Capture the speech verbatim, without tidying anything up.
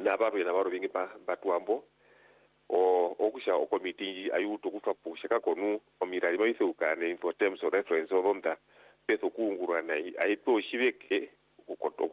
nabaro nabaro vingi pa batuambo o okusha o committee ayuto kutwa pushaka konu omirali maise ukane for terms of reference oronda peso kungurana aito shiveke